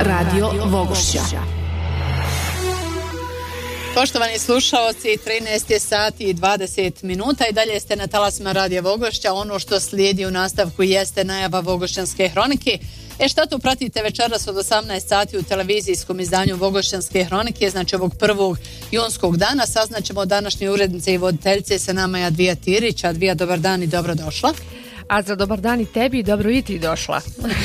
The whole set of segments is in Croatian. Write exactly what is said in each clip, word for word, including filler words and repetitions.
Radio Vogošća. Poštovani slušaoci, trinaest je sati i dvadeset minuta i dalje ste na talasima Radija Vogošća. Ono što slijedi u nastavku jeste najava Vogošćanske hronike. E šta tu pratite večeras od osamnaest sati u televizijskom izdanju Vogošćanske hronike, znači ovog prvog junskog dana. Saznaćemo današnje urednice i voditeljice, sa nama je Advija Tirić. Advija, dobar dan i dobrodošla. A za dobar dan i tebi, dobro i ti došla.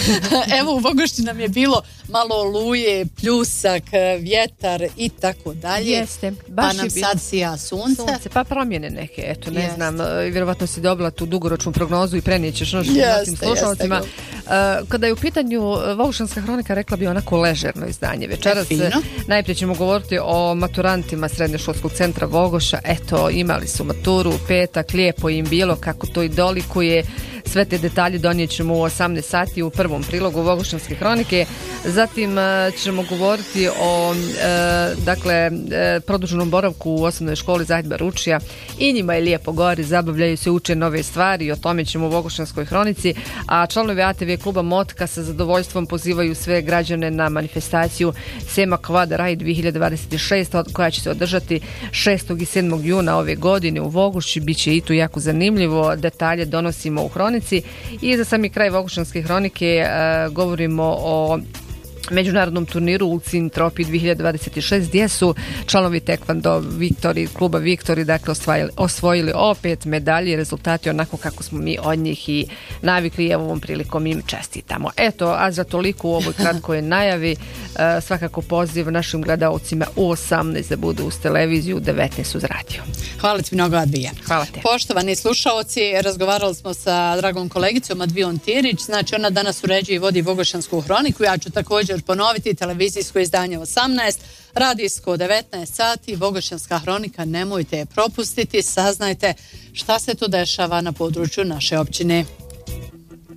Evo, u Vogošći nam je bilo malo oluje, pljusak, vjetar i tako dalje. Jeste, baš pa nam je bilo. Sad sija sunce. sunce. Pa promjene neke, eto, ne Jeste. znam, vjerovatno si dobila tu dugoročnu prognozu i prenijećeš našim našim slušalcima. Kada je u pitanju Vogošćanska hronika, rekla bi onako ležerno izdanje. Večeras najprije ćemo govoriti o maturantima Srednjoškolskog centra Vogoša. Eto, imali su maturu u petak, lijepo im bilo, kako to i dolikuje. Sve te detalje donijet ćemo u osamnaest sati u prvom prilogu Vogošćanske hronike. Zatim ćemo govoriti o e, dakle e, produženom boravku u osnovnoj školi Zahid Baručija. I njima je lijepo gori, zabavljaju se, uče nove stvari, o tome ćemo u Vogošćanskoj hronici. A članovi A T V kluba Motka sa zadovoljstvom pozivaju sve građane na manifestaciju Sema Kvada Raj dvije hiljade dvadeset šest, koja će se održati šestog i sedmog juna ove godine u Vogošći. Biće i tu jako zanimljivo, detalje donosimo u hronici. I za sami kraj Vogošćanske hronike uh, govorimo o međunarodnom turniru Ulcin Tropi dvije hiljade dvadeset šest, gdje su članovi Tekvando Viktori, kluba Viktori, dakle osvojili, osvojili opet medalje i rezultati onako kako smo mi od njih i navikli, i evo ovom prilikom im čestitamo. Eto, a za toliko u ovoj kratkoj najavi, uh, svakako poziv našim gledalcima u osamnaest da budu uz televiziju, u devetnaest uz radio. Hvala ti mnogo, Advija. Hvala te. Poštovani slušaoci, razgovarali smo sa dragom kolegicom Advijom Tirić, znači ona danas uređuje i vodi Vogošćansku hroniku. Ja ću također ponoviti televizijsko izdanje osamnaest, radijsko devetnaest sati, Vogošćanska hronika, nemojte je propustiti, saznajte šta se tu dešava na području naše općine.